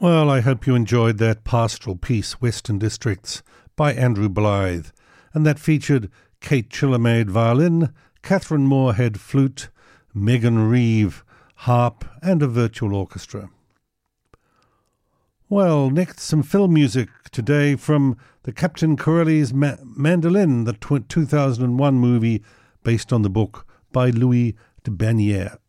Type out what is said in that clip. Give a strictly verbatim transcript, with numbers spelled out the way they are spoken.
Well, I hope you enjoyed that pastoral piece, Western Districts, by Andrew Blythe, and that featured Kate Chillermaid violin, Catherine Moorhead flute, Megan Reeve harp, and a virtual orchestra. Well, next some film music today from the Captain Corelli's Ma- Mandolin, the tw- two thousand one movie based on the book by Louis de Bagnères.